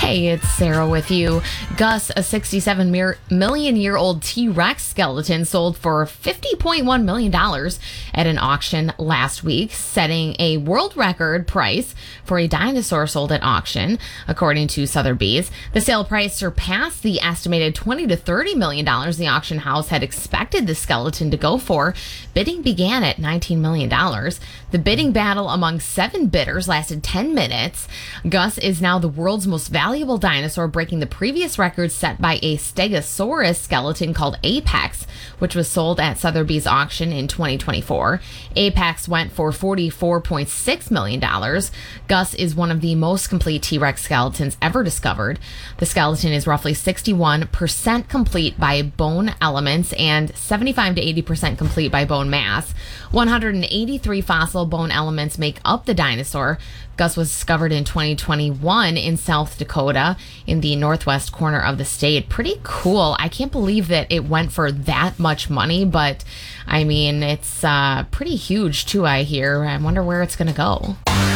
Hey, it's Sarah with you. Gus, a 67-million-year-old T-Rex skeleton, sold for $50.1 million at an auction last week, setting a world record price for a dinosaur sold at auction, according to Sotheby's. The sale price surpassed the estimated $20 to $30 million the auction house had expected the skeleton to go for. Bidding began at $19 million. The bidding battle among 7 bidders lasted 10 minutes. Gus is now the world's most valuable dinosaur, breaking the previous record set by a Stegosaurus skeleton called Apex, which was sold at Sotheby's auction in 2024. Apex went for $44.6 million. Gus is one of the most complete T-Rex skeletons ever discovered. The skeleton is roughly 61% complete by bone elements and 75 to 80% complete by bone mass. 183 fossil bone elements make up the dinosaur. Gus was discovered in 2021 in South Dakota in the northwest corner of the state. Pretty cool. I can't believe that it went for that much money, but I mean, it's pretty huge too, I hear. I wonder where it's going to go.